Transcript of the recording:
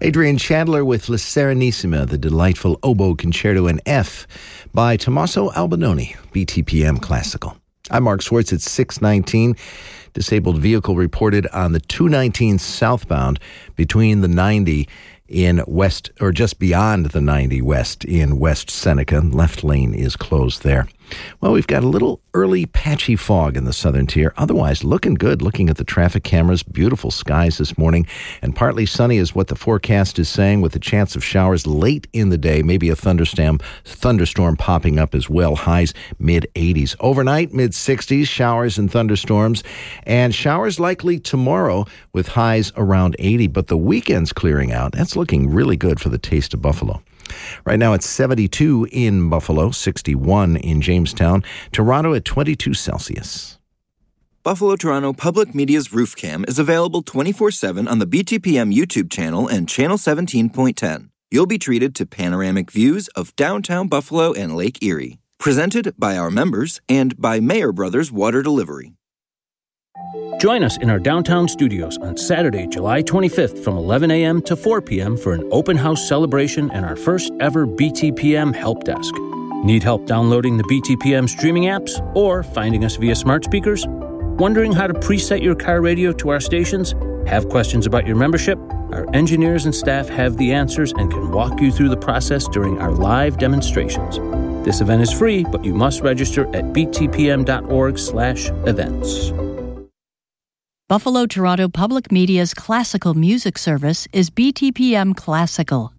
Adrian Chandler with La Serenissima, the delightful oboe concerto in F by Tommaso Albinoni, BTPM Classical. I'm Mark Schwartz at 6:19. Disabled vehicle reported on the 219 southbound between the 90 in west, or just beyond the 90 west in West Seneca. Left lane is closed there. Well, we've got a little early patchy fog in the southern tier. Otherwise, looking good, looking at the traffic cameras. Beautiful skies this morning, and partly sunny is what the forecast is saying, with a chance of showers late in the day, maybe a thunderstorm popping up as well. Highs mid-80s. Overnight, mid-60s, showers and thunderstorms, and showers likely tomorrow with highs around 80, but the weekend's clearing out. That's looking really good for the taste of Buffalo. Right now it's 72 in Buffalo, 61 in Jamestown, Toronto at 22 Celsius. Buffalo Toronto Public Media's Roof Cam is available 24/7 on the BTPM YouTube channel and Channel 17.10. You'll be treated to panoramic views of downtown Buffalo and Lake Erie. Presented by our members and by Mayer Brothers Water Delivery. Join us in our downtown studios on Saturday, July 25th from 11 a.m. to 4 p.m. for an open house celebration and our first ever BTPM help desk. Need help downloading the BTPM streaming apps or finding us via smart speakers? Wondering how to preset your car radio to our stations? Have questions about your membership? Our engineers and staff have the answers and can walk you through the process during our live demonstrations. This event is free, but you must register at btpm.org/events. Buffalo Toronto Public Media's classical music service is BTPM Classical.